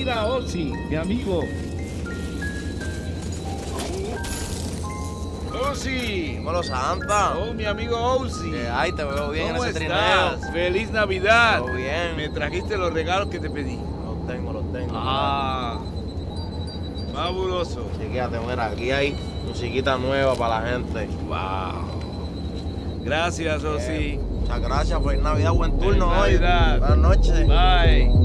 Mira, Ozzy, mi amigo. Ozzy. Dímelo, Santa. Oh, mi amigo Ozzy. Ay, te veo bien en ¿Cómo ese estás? trineo. ¡Feliz Navidad! Todo bien. Me trajiste los regalos que te pedí. Los tengo. Ah, fabuloso. Chequéate, mira, aquí hay musiquita nueva para la gente. Wow. Gracias, Ozzy. Muchas gracias, feliz Navidad, buen turno Feliz hoy. Navidad. Buenas noches. Bye.